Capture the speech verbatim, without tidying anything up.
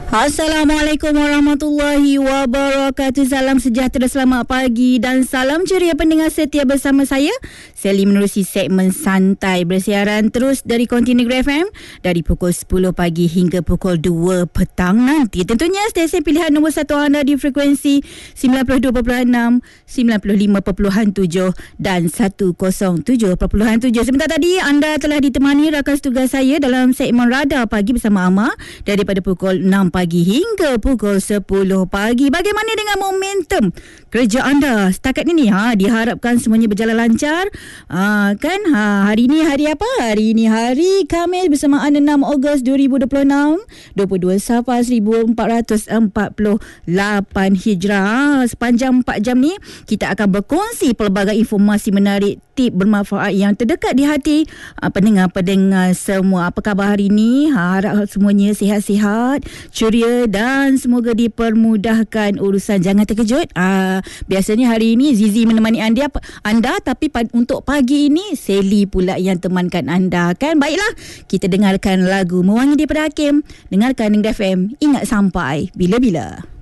Assalamualaikum warahmatullahi wabarakatuh. Salam sejahtera, selamat pagi dan salam ceria pendengar setia bersama saya Sally menerusi segmen Santai, bersiaran terus dari Konti Negeri F M dari pukul sepuluh pagi hingga pukul dua petang nanti. Tentunya stesen pilihan nombor satu anda di frekuensi sembilan puluh dua perpuluhan enam, sembilan puluh lima perpuluhan tujuh dan seratus tujuh perpuluhan tujuh. Sebentar tadi anda telah ditemani rakan tugas saya dalam segmen Radar Pagi bersama Amar daripada pukul enam pagi hingga pukul sepuluh pagi. Bagaimana dengan momentum kerja anda setakat ini? Ha, diharapkan semuanya berjalan lancar. Ha, kan? Ha, hari ini hari apa? Hari ini hari Khamis bersamaan enam Ogos dua ribu dua puluh enam, dua puluh dua Safar seribu empat ratus empat puluh lapan Hijrah. Ha, sepanjang empat jam ni kita akan berkongsi pelbagai informasi menarik, tip bermanfaat yang terdekat di hati ha, pendengar-pendengar semua. Apa khabar hari ini? Ha, harap semuanya sihat-sihat, ceria dan semoga dipermudahkan urusan. Jangan terkejut. Ah, biasanya hari ini Zizi menemani anda, anda tapi pad, untuk pagi ini Sally pula yang temankan anda, kan? Baiklah, kita dengarkan lagu Mewangi Daripada Hakim. Dengarkan Negeri F M. Ingat sampai bila-bila.